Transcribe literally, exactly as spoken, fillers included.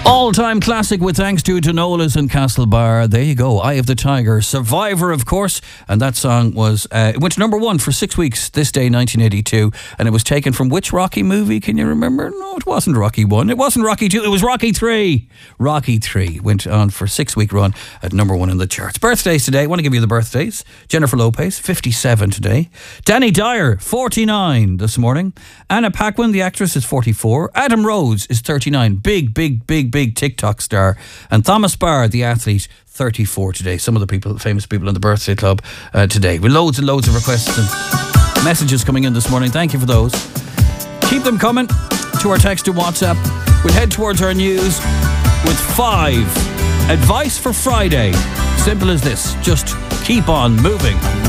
All-time classic with thanks to Donola's and Castlebar. There you go. Eye of the Tiger. Survivor, of course. And that song was, uh, it went to number one for six weeks this day, nineteen eighty-two. And it was taken from which Rocky movie? Can you remember? No, it wasn't Rocky one. It wasn't Rocky two. It was Rocky three. Rocky three went on for a six-week run at number one in the charts. Birthdays today. I want to give you the birthdays. Jennifer Lopez, fifty-seven today. Danny Dyer, forty-nine this morning. Anna Paquin, the actress, is forty-four. Adam Rhodes is thirty-nine. Big, big, big, big TikTok star. And Thomas Barr, the athlete, thirty-four today. Some of the people, famous people in the birthday club uh, today. With loads and loads of requests and messages coming in this morning. Thank you for those. Keep them coming to our text to WhatsApp. We'll head towards our news with five advice for Friday. Simple as this. Just keep on moving.